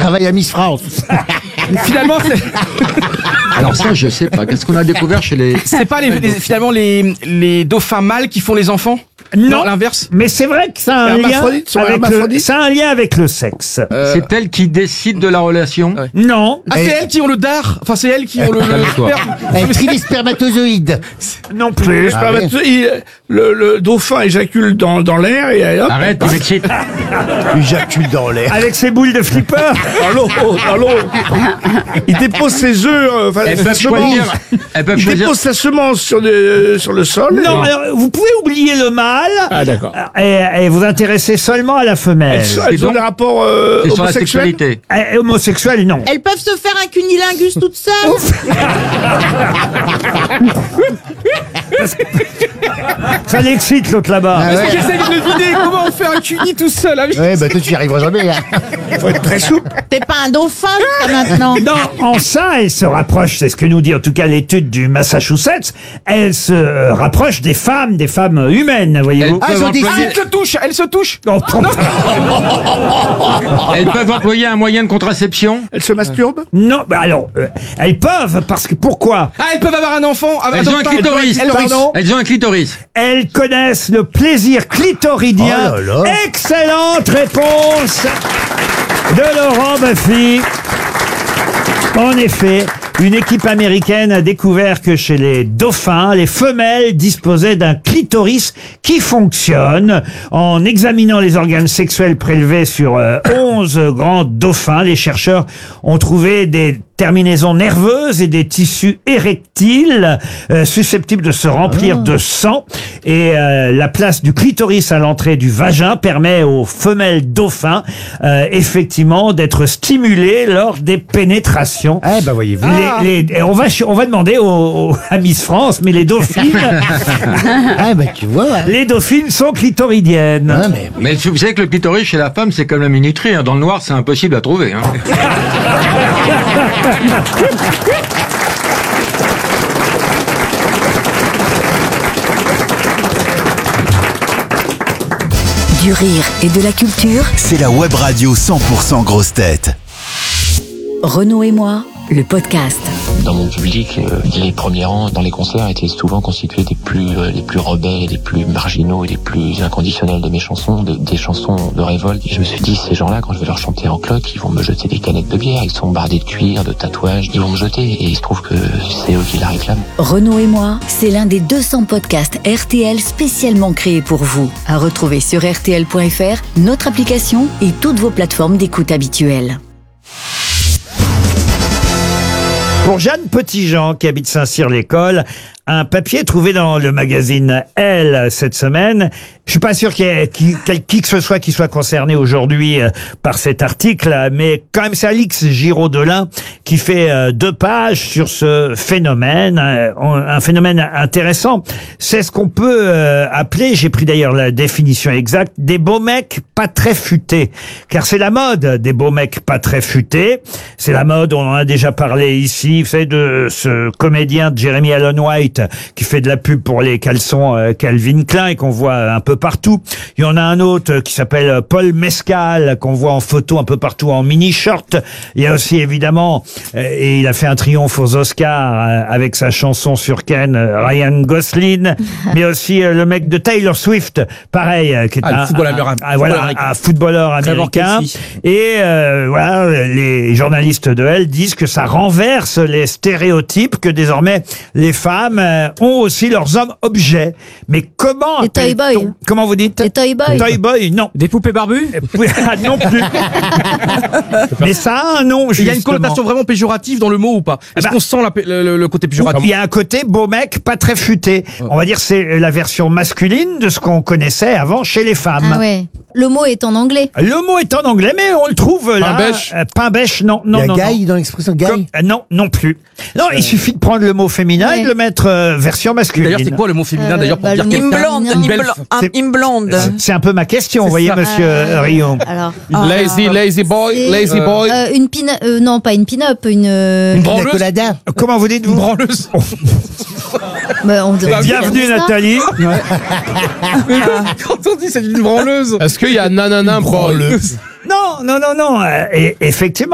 travaille à Miss France. Finalement, Alors ça, je sais pas. Qu'est-ce qu'on a découvert chez les... c'est pas finalement les dauphins mâles qui font les enfants? Non, l'inverse. mais c'est vrai que ça a un lien Hermaphrodites, sont avec hermaphrodites. ça a un lien avec le sexe. C'est elle qui décide de la relation. Ouais. Non, Ah, c'est elles qui ont le dard. Enfin, c'est elles qui ont le sperme. Elle trie les spermatozoïdes. non plus. Le dauphin éjacule dans l'air et hop. Arrête, tu m'excites. J'accule dans l'air. Avec ses boules de flipper. Dans l'eau. Il dépose ses œufs, Elles sa peuvent semence. choisir. Elles peuvent Il choisir. dépose sa semence sur le sol. Non, alors vous pouvez oublier le mâle Ah, d'accord. et vous intéresser seulement à la femelle. Elles ont des rapports C'est sur la homosexuels. sexualité. Homosexuel, non. Elles peuvent se faire un cunilingus toutes seules. Ça l'excite l'autre là-bas. Ah ouais. J'essaie de deviner comment on fait un cuni tout seul. Hein. Ouais, bah toi tu y arriveras jamais. Hein. Faut être très souple. T'es pas un dauphin jusqu'à maintenant. Non, en ça, elle se rapproche, c'est ce que nous dit en tout cas l'étude du Massachusetts, elle se rapproche des femmes humaines, voyez-vous. Ah, ils ont des Ah, elle se touche. Oh, Elles peuvent employer un moyen de contraception. Elles se masturbent. non, bah alors, elles peuvent, parce que pourquoi? Ah, elles peuvent avoir un enfant. Elles ont un clitoris. Pardon. Elles ont un clitoris. Elles connaissent le plaisir clitoridien. Oh là là. Excellente réponse de Laurent Baffy. En effet, une équipe américaine a découvert que chez les dauphins, les femelles disposaient d'un clitoris qui fonctionne. En examinant les organes sexuels prélevés sur 11 grands dauphins, les chercheurs ont trouvé des terminaisons nerveuses et des tissus érectiles susceptibles de se remplir de sang. Et la place du clitoris à l'entrée du vagin permet aux femelles dauphins effectivement d'être stimulées lors des pénétrations. Ah bah voyez-vous. Et on va demander à Miss France, mais les dauphines, Ah bah tu vois. Hein. les dauphines sont clitoridiennes. Ah, mais... Mais vous savez que le clitoris chez la femme, c'est comme la minuterie. Hein. Dans le noir, c'est impossible à trouver. Hein. Du rire et de la culture, C'est la web radio 100% grosse tête. Renaud et moi, le podcast. Dans mon public, les premiers rangs dans les concerts étaient souvent constitués des plus rebelles, des plus marginaux et des plus inconditionnels de mes chansons, des chansons de révolte. Et je me suis dit, ces gens-là, quand je vais leur chanter en cloque, ils vont me jeter des canettes de bière, ils sont bardés de cuir, de tatouages, ils vont me jeter et il se trouve que c'est eux qui la réclament. Renaud et moi, c'est l'un des 200 podcasts RTL spécialement créés pour vous. À retrouver sur RTL.fr, notre application et toutes vos plateformes d'écoute habituelles. Pour Jeanne Petitjean, qui habite Saint-Cyr-l'École, un papier trouvé dans le magazine Elle cette semaine. Je suis pas sûr qu'il y ait qui que ce soit qui soit concerné aujourd'hui par cet article, mais quand même c'est Alix Giraud-Delin qui fait 2 pages sur ce phénomène, un phénomène intéressant. C'est ce qu'on peut appeler, j'ai pris d'ailleurs la définition exacte, des beaux mecs pas très futés. Car c'est la mode des beaux mecs pas très futés. C'est la mode, on en a déjà parlé ici, vous savez, de ce comédien Jeremy Allen White qui fait de la pub pour les caleçons Calvin Klein et qu'on voit un peu partout. Il y en a un autre qui s'appelle Paul Mescal qu'on voit en photo un peu partout en mini-short. Il y a aussi évidemment, et il a fait un triomphe aux Oscars avec sa chanson sur Ken, Ryan Gosling, mais aussi le mec de Taylor Swift, pareil, qui est un footballeur américain. Et voilà, les journalistes de Elle disent que ça renverse les stéréotypes, que désormais les femmes ont aussi leurs hommes objets. Mais comment Les toy boys. Comment vous dites? Les toy boys. Toy boy, non. Des poupées barbues. Non plus. Mais ça a un nom, Il y a une justement. connotation vraiment péjorative dans le mot ou pas? Est-ce qu'on sent le côté péjoratif? Il y a un côté beau mec, pas très futé. On va dire c'est la version masculine de ce qu'on connaissait avant chez les femmes. Ah ouais. Le mot est en anglais. Le mot est en anglais, mais on le trouve là. Pain-bêche. Pain-bêche, non, non, Il y a non. Guy dans l'expression Guy. Non, non plus. Non, il suffit de prendre le mot féminin et de le mettre version masculine. D'ailleurs, c'est quoi le mot féminin d'ailleurs pour bah, dire le mot quelqu'un? féminin. Une belle C'est- blonde. C'est un peu ma question, vous voyez, monsieur Rio. Alors. Lazy boy, C'est- lazy boy. Une non, pas une pin-up, une Pina branleuse. colada. Comment vous dites-vous? branleuse. bah, on devrait dire Bienvenue ça. Nathalie. Quand on dit c'est une branleuse. Est-ce qu'il y a nanana branleuse? Non, non, non, non. Effectivement.